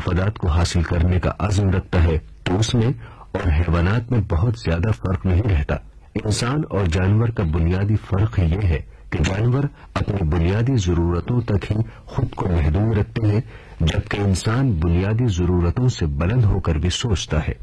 مفادات کو حاصل کرنے کا عزم رکھتا ہے تو اس میں اور حیوانات میں بہت زیادہ فرق نہیں رہتا۔ انسان اور جانور کا بنیادی فرق یہ ہے کہ جانور اپنی بنیادی ضرورتوں تک ہی خود کو محدود رکھتے ہیں، جبکہ انسان بنیادی ضرورتوں سے بلند ہو کر بھی سوچتا ہے۔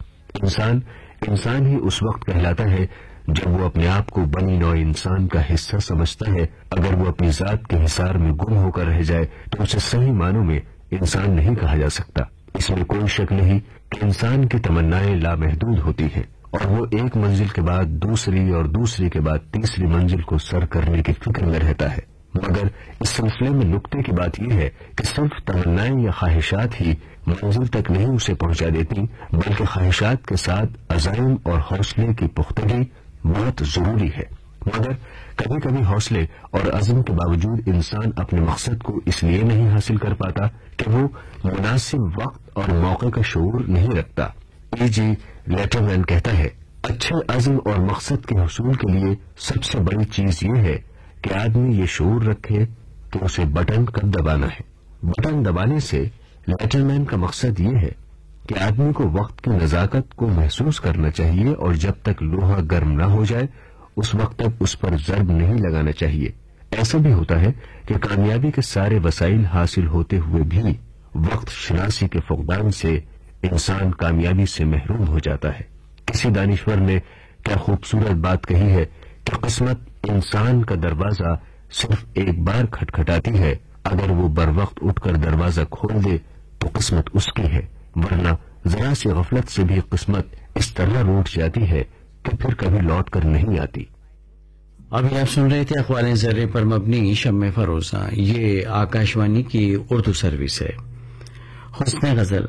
انسان ہی اس وقت کہلاتا ہے جب وہ اپنے آپ کو بنی نوع انسان کا حصہ سمجھتا ہے۔ اگر وہ اپنی ذات کے حصار میں گم ہو کر رہ جائے تو اسے صحیح معنوں میں انسان نہیں کہا جا سکتا۔ اس میں کوئی شک نہیں کہ انسان کی تمنائیں لامحدود ہوتی ہیں اور وہ ایک منزل کے بعد دوسری اور دوسری کے بعد تیسری منزل کو سر کرنے کی فکر میں رہتا ہے، مگر اس سلسلے میں نکتے کی بات یہ ہے کہ صرف تمنائیں یا خواہشات ہی منزل تک نہیں اسے پہنچا دیتی، بلکہ خواہشات کے ساتھ عزائم اور حوصلے کی پختگی بہت ضروری ہے۔ مگر کبھی کبھی حوصلے اور عزم کے باوجود انسان اپنے مقصد کو اس لیے نہیں حاصل کر پاتا کہ وہ مناسب وقت اور موقع کا شعور نہیں رکھتا۔ جی لیٹرمین کہتا ہے، اچھے عزم اور مقصد کے حصول کے لیے سب سے بڑی چیز یہ ہے کہ آدمی یہ شعور رکھے کہ اسے بٹن کب دبانا ہے۔ بٹن دبانے سے لیٹرمین کا مقصد یہ ہے کہ آدمی کو وقت کی نزاکت کو محسوس کرنا چاہیے اور جب تک لوہا گرم نہ ہو جائے اس وقت تک اس پر ضرب نہیں لگانا چاہیے۔ ایسا بھی ہوتا ہے کہ کامیابی کے سارے وسائل حاصل ہوتے ہوئے بھی وقت شناسی کے فقدان سے انسان کامیابی سے محروم ہو جاتا ہے۔ کسی دانشور نے کیا خوبصورت بات کہی ہے کہ قسمت انسان کا دروازہ صرف ایک بار کھٹکھٹاتی ہے، اگر وہ بر وقت اٹھ کر دروازہ کھول دے تو قسمت اس کی ہے، ورنہ ذرا سی غفلت سے بھی قسمت اس طرح روٹ جاتی ہے کہ پھر کبھی لوٹ کر نہیں آتی۔ ابھی آپ سن رہے تھے اقوال ذرے پر مبنی شمع فروزہ، یہ آکاشوانی کی اردو سروس ہے۔ حسن غزل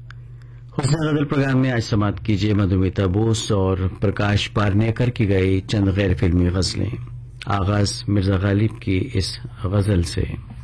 پروگرام میں آج سماعت کیجیے مدھومیتا بوس اور پرکاش پارنیکر کی گئی چند غیر فلمی غزلیں۔ آغاز مرزا غالب کی اس غزل سے۔